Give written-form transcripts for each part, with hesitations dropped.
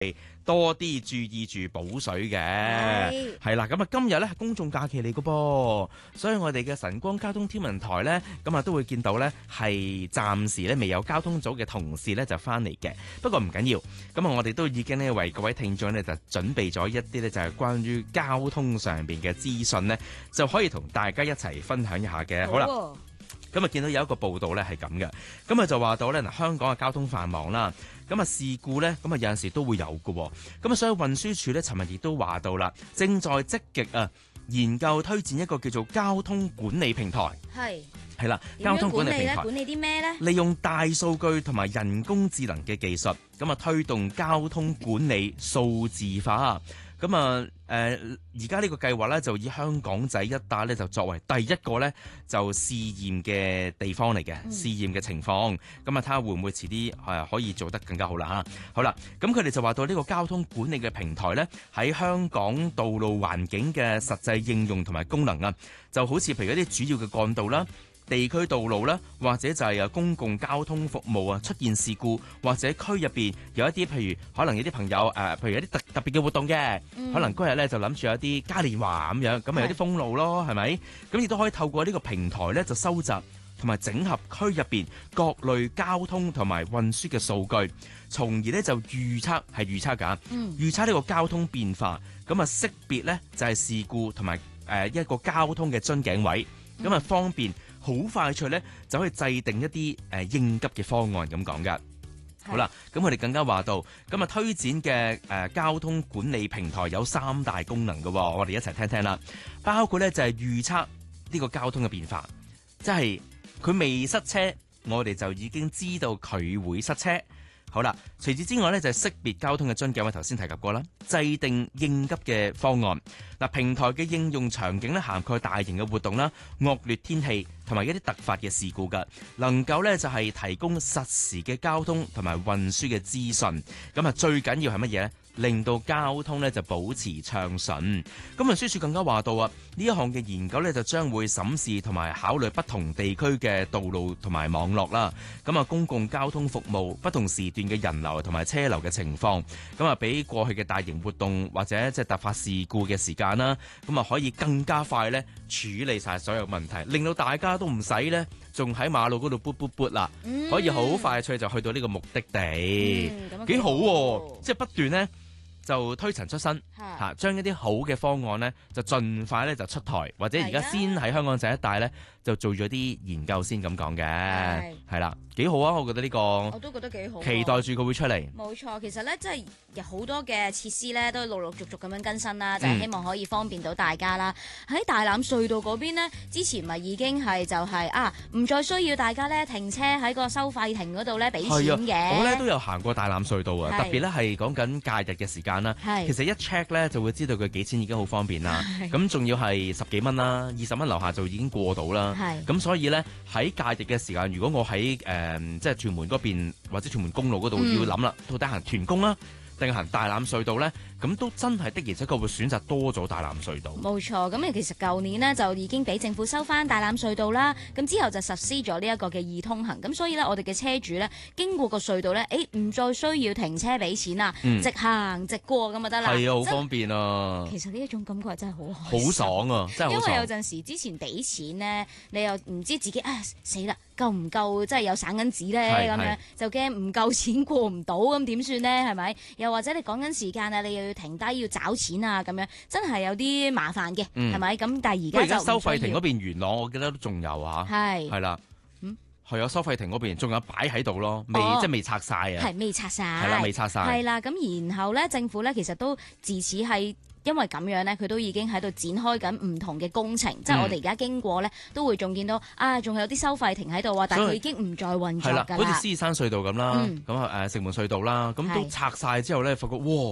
多啲注意住補水嘅，係啦。咁啊，今日咧係公眾假期嚟嘅噃，所以我哋嘅晨光交通天文台咧，咁啊都會見到咧係暫時咧未有交通組嘅同事咧就翻嚟嘅。不過唔緊要，咁啊我哋都已經咧為各位聽眾咧就準備咗一啲咧就係關於交通上邊嘅資訊咧，就可以同大家一齊分享一下嘅。好啦。咁啊，見到有一個報道咧係咁嘅，咁啊就話到咧嗱，香港嘅交通繁忙啦，咁啊事故咧，咁啊有陣時都會有嘅，咁啊所以運輸署咧尋日亦都話到啦，正在積極研究推薦一個叫做交通管理平台，係啦，交通管理平台管理啲咩咧？ 利用大數據同埋人工智能嘅技術，咁啊推動交通管理數字化。咁啊，而家呢個計劃咧就以香港仔一帶咧就作為第一個咧就試驗嘅地方嚟嘅，試驗嘅情況。咁啊睇下會唔會遲啲可以做得更加好啦嚇。好啦，咁佢哋就話到呢個交通管理嘅平台咧喺香港道路環境嘅實際應用同埋功能啊，就好似譬如一啲主要嘅幹道啦、地區道路啦，或者就係公共交通服務啊出現事故，或者區入邊有一啲譬如可能有啲朋友譬如有啲特別嘅活動嘅，可能嗰日咧就諗住有啲嘉年華咁樣，咁咪有啲封路咯，係咪？咁亦都可以透過呢個平台咧就收集同埋整合區入邊各類交通同埋運輸嘅數據，從而咧就預測㗎，預測呢個交通變化，咁啊識別咧就係事故同埋一個交通嘅樽頸位，咁啊方便。好快脆咧，就可以制定一啲應急嘅方案咁講㗎。好啦，咁我哋更加話到，咁啊推展嘅交通管理平台有3大功能嘅，我哋一齊聽聽啦。包括咧就係預測呢個交通嘅變化，即係佢未塞車，我哋就已經知道佢會塞車。好啦，除此之外咧就係識別交通嘅樽頸，我頭先提及過啦，制定應急嘅方案。嗱，平台嘅應用場景咧涵蓋大型嘅活動啦、惡劣天氣同埋一啲突發嘅事故㗎，能夠咧就係提供實時嘅交通同埋運輸嘅資訊。咁啊最緊要係乜嘢咧？令到交通咧就保持暢順。咁運輸署更加話到啊，呢一項嘅研究咧就將會審視同埋考慮不同地區嘅道路同埋網絡啦。咁啊公共交通服務不同時段嘅人流同埋車流嘅情況，咁啊比過去嘅大型活動或者即係突發事故嘅時間啦，咁啊可以更加快咧處理晒所有問題，令到大家都唔使咧仲喺馬路嗰度撥撥撥啦，可以好快脆就去到呢個目的地，幾好喎！即係不斷咧。就推陳出新嚇，將一啲好嘅方案呢，就盡快咧就出台，或者而家先喺香港仔一帶呢，就做咗啲研究先咁講嘅，係啦，幾好啊！我覺得呢個我都覺得幾好，期待住佢會出嚟。 冇錯，其實呢，即係有好多嘅設施呢，都陸陸續續咁樣更新啦，就係希望可以方便到大家啦。喺大欖隧道嗰邊呢，之前咪已經係就係唔再需要大家呢停車喺個收費亭嗰度呢俾錢嘅。 我呢都有行過大欖隧道啊，特別呢係講緊假日嘅時間。其實一 check 咧就會知道佢幾錢已經好方便啦。咁仲要係10幾蚊啦，20蚊樓下就已經過到啦。咁所以咧喺假日嘅時間，如果我喺即係屯門嗰邊或者屯門公路嗰度要諗啦，到底行屯公啦，定行大欖隧道咧？咁都真係的，而且確會選擇多咗大欖隧道。冇錯，咁其實舊年呢，就已經俾政府收翻大欖隧道啦，咁之後就實施咗呢一個嘅易通行，咁所以呢，我哋嘅車主呢，經過個隧道呢，唔再需要停車俾錢啦，直行直過咁就得啦。 係啊，好方便啊！ 其實呢一種感覺真係好好爽啊，真係好爽。 因為有陣時之前俾錢呢，你又唔知自己死啦，夠唔夠即係有散銀紙呢？咁樣就驚唔夠錢過唔到，咁點算呢？係咪？又或者你講緊時間啊，你又要停低要找錢啊，咁樣真係有啲麻煩嘅，係咪？咁但係而家就收費亭嗰邊元朗，我記得都仲有啊，係啦，係啊，收費亭嗰邊仲有擺喺度咯，即係未拆晒啊， 係未拆晒， 係啦，未拆晒， 係啦。咁然後咧，政府咧其實都自此係。因為咁樣咧，佢都已經喺度展開緊唔同嘅工程，即係我哋而家經過咧，都會仲見到仲有啲收費亭喺度啊，但係佢已經唔再運作㗎啦。 好似獅山隧道咁啦，咁城門隧道啦，咁都拆晒之後咧，發覺哇，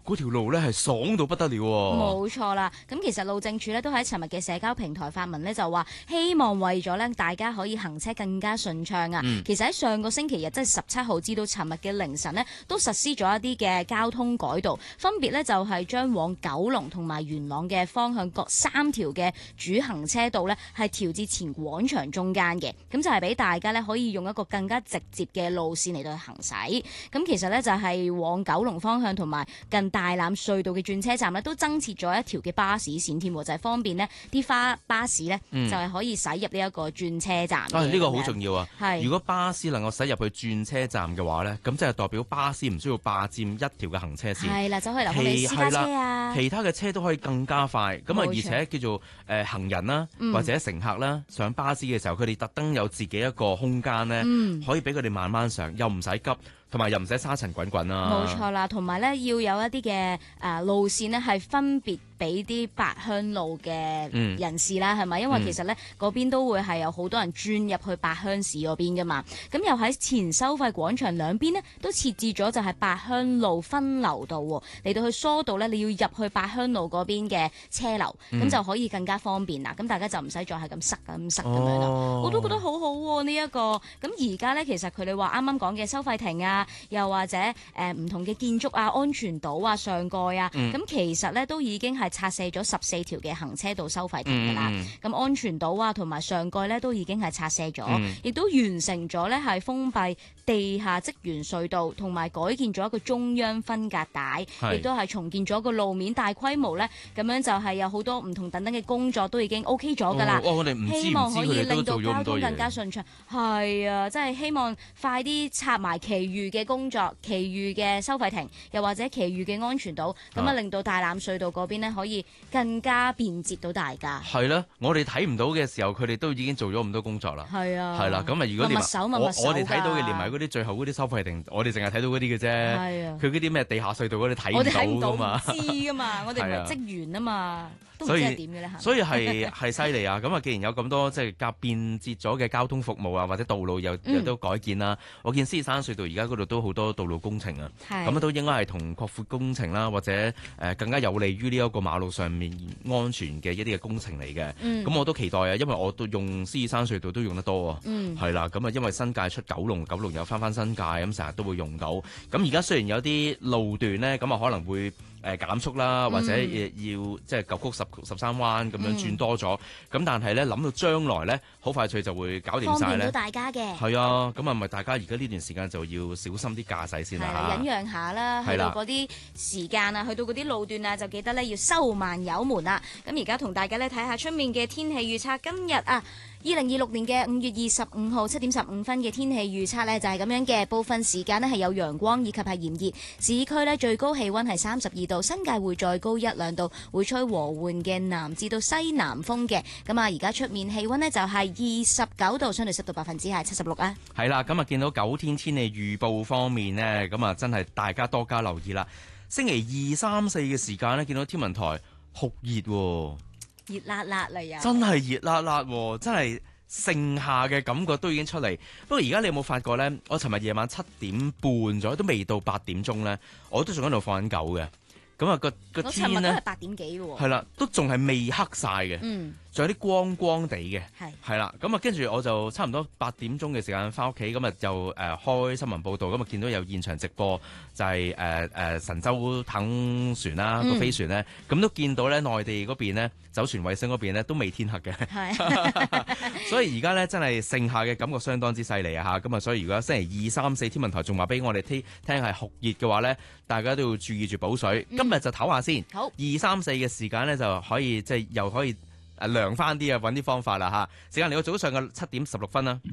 嗰條路咧係爽到不得了喎。 冇錯啦，咁其實路政署咧都喺尋日嘅社交平台發文咧，就話希望為咗咧大家可以行車更加順暢啊。其實喺上個星期日即係17號至到尋日嘅凌晨呢，都實施咗一啲嘅交通改道，分別咧就係將往九龍同埋元朗嘅方向各3條嘅主行車道咧係調至前廣場中間嘅，咁就係俾大家咧可以用一個更加直接嘅路線嚟到去行駛。咁其實咧就係往九龍方向同埋近大欖隧道嘅轉車站咧都增設咗一條嘅巴士線添，就係方便呢啲巴士咧就係可以駛入呢一個轉車站。 呢個好重要啊！ 係如果巴士能夠駛入去轉車站嘅話咧，咁即係代表巴士唔需要霸佔一條嘅行車線。 係啦，就可以留翻俾私家車啊， 其他嘅車都可以更加快。咁啊，而且叫做行人啦，或者乘客啦，上巴士嘅時候，佢哋特登有自己一個空間咧，可以俾佢哋慢慢上，又唔使急。同埋又唔使沙塵滾滾啦。 冇錯啦，同埋咧要有一啲嘅路線呢係分別俾啲八鄉路嘅人士啦，係咪？因為其實咧嗰邊都會係有好多人轉入去八鄉市嗰邊噶嘛。咁又喺前收費廣場兩邊呢，都設置咗就係八鄉路分流道喎，嚟到去疏導咧你要入去八鄉路嗰邊嘅車流，咁就可以更加方便啦。咁大家就唔使再係咁塞咁樣啦。我都覺得好好喎呢一個。咁而家咧其實佢哋話啱啱講嘅收費亭啊，又或者唔同嘅建築啊、安全島啊、上蓋啊，咁其實咧都已經係拆卸咗14條嘅行車道收費亭㗎啦。咁安全島啊同埋上蓋咧都已經係拆卸咗，亦都完成咗咧係封閉地下職員隧道，同埋改建咗一個中央分隔帶，亦都係重建咗個路面大規模咧，咁樣就係有好多唔同等等嘅工作都已經 OK 咗㗎啦。 我哋唔知希望可以令到交佢哋都做咗咁多嘢。 通更加順暢。係啊，真係希望快啲拆埋其餘嘅工作，其餘嘅收費亭，又或者其餘嘅安全島，咁啊令到大欖隧道嗰邊呢可以更加便捷到大家。 係啦，我哋睇唔到嘅時候，佢哋都已經做咗咁多工作啦。 係啊， 係啦，咁啊如果連我哋睇到嘅連埋嗰啲最後嗰啲收費亭，我哋淨係睇到嗰啲嘅啫。 係啊， 佢嗰啲咩地下隧道嗰啲睇唔到㗎嘛， 我哋睇唔到，唔知㗎嘛，我哋唔係職員啊嘛。 所以係係犀利啊！咁啊，既然有咁多即係便捷咗嘅交通服務啊，或者道路又都改建啦，我見獅子山隧道而家嗰度都好多道路工程啊，咁都應該係同擴闊工程啦，或者更加有利於呢一個馬路上面安全嘅一啲嘅工程嚟嘅。咁我都期待啊，因為我都用獅子山隧道都用得多啊。係啦，咁啊，因為新界出九龍又翻新界，咁成日都會用到。咁而家雖然有啲路段呢，咁啊可能會減速啦，或者要即係9曲13彎咁樣轉多咗，咁但係咧諗到將來咧，好快脆就會搞掂晒咧。 方便到大家嘅。 係啊，咁啊咪大家而家呢段時間就要小心啲駕駛先啦， 忍讓下啦，去到嗰啲時間啊，去到嗰啲路段啊，就記得咧要收慢油門啦。咁而家同大家咧睇下出面嘅天氣預測，今日啊2026年嘅5月25號7點15分嘅天氣預測呢，就係咁樣嘅，部分時間呢係有陽光以及係炎熱，市區呢最高氣溫係32度，新界會再高1-2度，會吹和緩嘅南至到西南風嘅。咁啊，而家出面氣溫呢就係29度，相對濕度76%啊。 係啦，咁啊見到9天天氣預報方面呢，咁啊真係大家多加留意啦。星期2、3、4嘅時間呢，見到天文台酷熱喎。 熱辣辣嚟啊！ 真係熱辣辣喎，真係盛夏嘅感覺都已經出嚟。不過而家你有冇發覺呢？我尋日夜晚7點半左右都未到8點鐘呢，我都仲喺度放緊狗嘅。咁啊個天呢， 我尋日都係8點幾喎。 係啦，都仲係未黑晒嘅。仲有啲光光地嘅，係啦，咁啊跟住我就差唔多8點鐘嘅時間翻屋企，咁啊就開新聞報導，咁啊見到有現場直播，就係神舟太空船啦，個飛船咧，咁都見到咧內地嗰邊咧酒泉衛星嗰邊咧都未天黑嘅，所以而家咧真係盛夏嘅感覺相當之犀利啊嚇！咁啊，所以如果星期2、3、4天文台仲話俾我哋聽係酷熱嘅話咧，大家都要注意住補水。今日就唞下先，好2、3、4嘅時間咧就可以即係又可以。涼翻啲啊，揾啲方法啦嚇！時間嚟到早上嘅7點16分啦。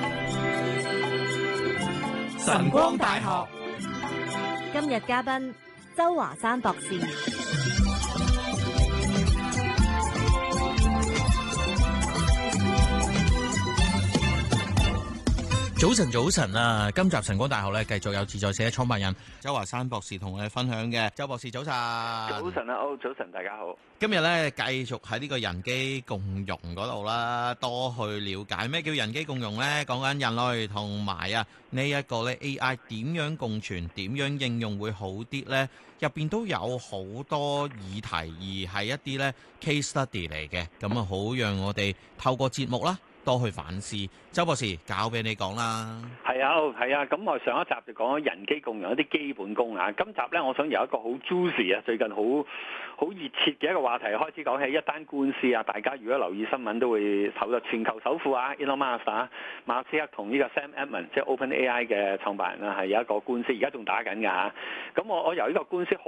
晨光大學今日嘉賓周華山博士。 早晨，早晨啊！今集晨光大學咧，繼續有自在社創辦人周華山博士同我哋分享嘅。周博士早晨， 早晨啊，早晨，大家好。 今日咧繼續喺呢個人機共融嗰度啦，多去了解咩叫人機共融咧？講緊人類同埋呢一個咧 AI 點樣共存，點樣應用會好啲咧？入邊都有好多議題，而係一啲咧 case study 嚟嘅，咁啊好讓我哋透過節目啦。多去反思，周博士交俾你講啦。 係啊，咁我上一集就講咗人機共融一啲基本功啊。今集咧，我想由一個好 juicy 最近好熱切嘅一個話題開始講起一單官司啊。大家如果留意新聞都會睇到全球首富Elon Musk 馬斯克同呢個 Sam Altman 即係 OpenAI 嘅創辦人係有一個官司，而家仲打緊㗎嚇。咁我由呢個官司好